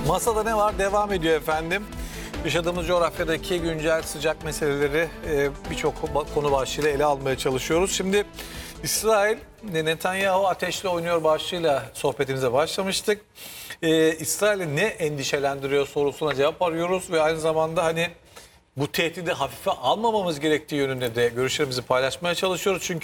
Masada ne var? Devam ediyor efendim. Yaşadığımız coğrafyadaki güncel sıcak meseleleri birçok konu başlığıyla ele almaya çalışıyoruz. Şimdi İsrail, Netanyahu ateşle oynuyor başlığıyla sohbetimize başlamıştık. İsrail'i ne endişelendiriyor sorusuna cevap arıyoruz ve aynı zamanda hani bu tehdidi hafife almamamız gerektiği yönünde de görüşlerimizi paylaşmaya çalışıyoruz. Çünkü